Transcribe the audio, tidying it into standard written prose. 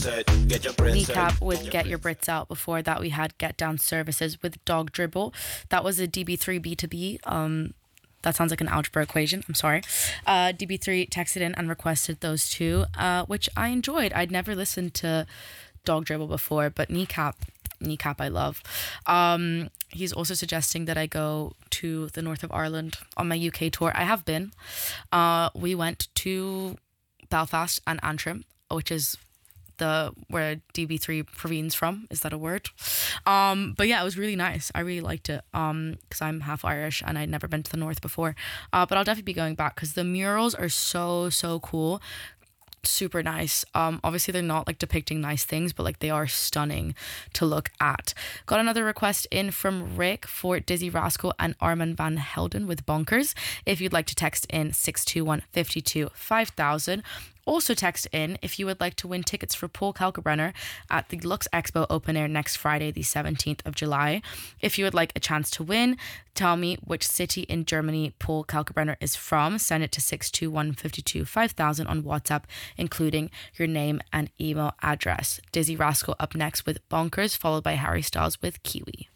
Kneecap with Get Your Brits Out. Before that, we had Get Down Services with Dog Dribble. That was a DB3 B2B. That sounds like an algebra equation. I'm sorry. DB3 texted in and requested those two, which I enjoyed. I'd never listened to Dog Dribble before, but Kneecap I love. He's also suggesting that I go to the north of Ireland on my UK tour. I have been. We went to Belfast and Antrim, which is where DB3 Praveen's from. Is that a word? But yeah, it was really nice. I really liked it because I'm half Irish and I'd never been to the north before. But I'll definitely be going back because the murals are so cool. Super nice. Obviously they're not like depicting nice things, but like they are stunning to look at. Got another request in from Rick for Dizzy Rascal and Armand van Helden with Bonkers. If you'd like to text in 621 52 5000. Also text in if you would like to win tickets for Paul Kalkbrenner at the Lux Expo Open Air next Friday, the 17th of July. If you would like a chance to win, tell me which city in Germany Paul Kalkbrenner is from. Send it to 621 52 5000 on WhatsApp, including your name and email address. Dizzy Rascal up next with Bonkers, followed by Harry Styles with Kiwi.